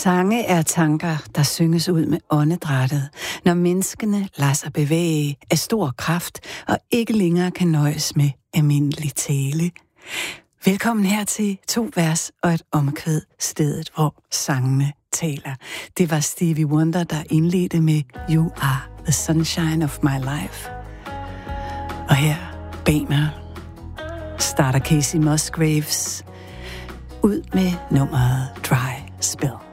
Sange er tanker, der synges ud med åndedrættet, når menneskene lader sig bevæge af stor kraft og ikke længere kan nøjes med almindelig tale. Velkommen her til 2 vers og et omkvæd, stedet hvor sangene taler. Det var Stevie Wonder, der indledte med You Are the Sunshine of My Life. Og her bag mig starter Kacey Musgraves ud med nummeret Dry Spell.